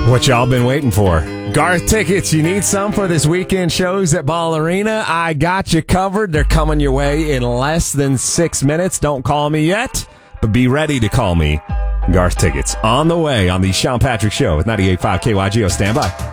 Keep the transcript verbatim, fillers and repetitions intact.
What y'all been waiting for? Garth tickets, you need some for this weekend shows at Ball Arena? I got you covered. They're coming your way in less than six minutes. Don't call me yet, but be ready to call me. Garth tickets on the way on the Sean Patrick Show with ninety-eight point five K Y G O. Stand by.